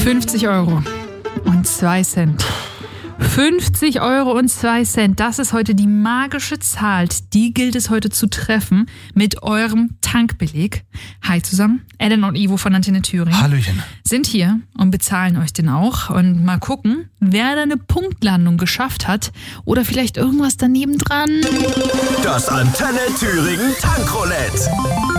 50 Euro und 2 Cent. 50 Euro und 2 Cent, das ist heute die magische Zahl. Die gilt es heute zu treffen mit eurem Tankbeleg. Hi zusammen, Ellen und Ivo von Antenne Thüringen. Hallöchen. Sind hier und bezahlen euch den auch. Und mal gucken, wer da eine Punktlandung geschafft hat oder vielleicht irgendwas daneben dran. Das Antenne Thüringen Tankroulette.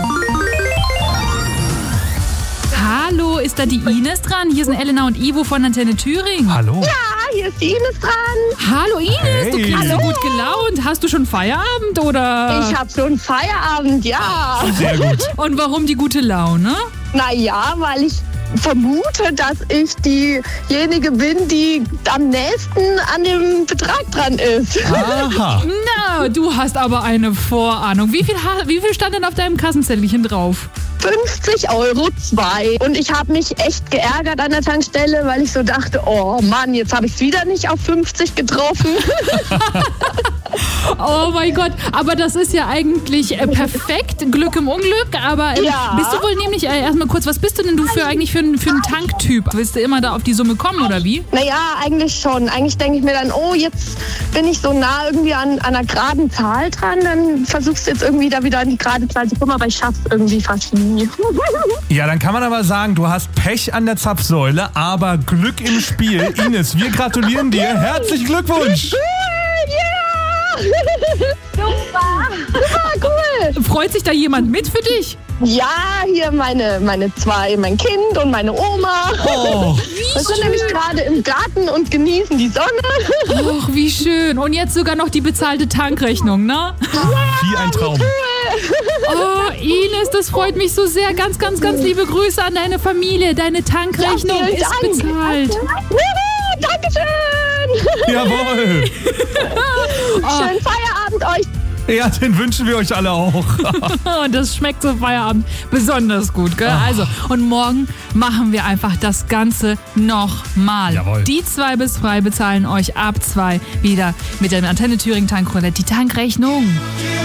Hallo, ist da die Ines dran? Hier sind Elena und Ivo von Antenne Thüringen. Hallo. Ja, hier ist die Ines dran. Hallo Ines, Hey. du klingst so gut gelaunt. Hast du schon Feierabend oder? Ich habe schon Feierabend, ja. Sehr gut. Und warum die gute Laune? Naja, weil ich vermute, dass ich diejenige bin, die am nächsten an dem Betrag dran ist. Aha. Na, du hast aber eine Vorahnung. Wie viel stand denn auf deinem Kassenzettelchen drauf? 50 Euro 2. Und ich habe mich echt geärgert an der Tankstelle, weil ich so dachte, oh Mann, jetzt habe ich es wieder nicht auf 50 getroffen. Oh mein Gott, aber das ist ja eigentlich perfekt. Glück im Unglück, aber Ja. bist du wohl nämlich, erstmal kurz, was bist du denn du für eigentlich für einen Tanktyp? Willst du immer da auf die Summe kommen oder wie? Naja, eigentlich schon. Eigentlich denke ich mir dann, oh, jetzt bin ich so nah irgendwie an einer geraden Zahl dran, dann versuchst du jetzt irgendwie da wieder an die gerade Zahl zu kommen, aber ich schaff's irgendwie fast nie. Ja, dann kann man aber sagen, du hast Pech an der Zapfsäule, aber Glück im Spiel. Ines, wir gratulieren dir. Herzlichen Glückwunsch. Ja! Super! Super, cool! Freut sich da jemand mit für dich? Ja, hier meine zwei, mein Kind und meine Oma. Oh, Wir sind nämlich gerade im Garten und genießen die Sonne. Ach, wie schön. Und jetzt sogar noch die bezahlte Tankrechnung, ne? wie ein Traum. Oh, Ines, das freut mich so sehr. Ganz, ganz, ganz liebe Grüße an deine Familie. Deine Tankrechnung Vielen ist Dank. bezahlt. Juhu, Dankeschön! Jawohl. Schönen Feierabend euch. Ja, den wünschen wir euch alle auch. Und das schmeckt zum Feierabend besonders gut, gell? Also, und morgen machen wir einfach das Ganze nochmal. Jawohl. Die 2 bis frei bezahlen euch ab 2 wieder mit der Antenne Thüringen Tankroulette die Tankrechnung.